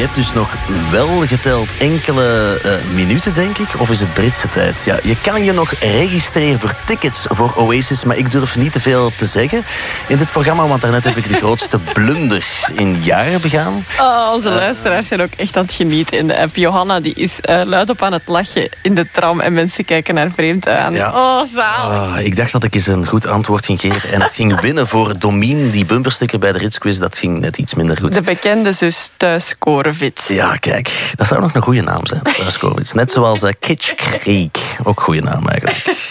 hebt dus nog wel geteld enkele minuten, denk ik. Of is het Britse tijd? Ja, je kan je nog registreren voor tickets voor Oasis, maar ik durf niet te veel te zeggen in dit programma, want daarnet heb ik de grootste blunder in jaren begaan. Onze luisteraars zijn ook echt aan het genieten in de app. Johanna die is luidop aan het lachen in de tram en mensen kijken haar vreemd aan. Ja. Oh, zalig. Ik dacht dat ik eens een goed antwoord ging geven en het ging winnen voor Domien. Die bumpersticker bij de Ritz-quiz, dat ging net iets minder goed. De bekende zus Thuis Korevits. Ja, kijk, dat zou nog een goede naam zijn. Thuis Korevits. Net zoals Kitsch Creek. Ook goede naam eigenlijk.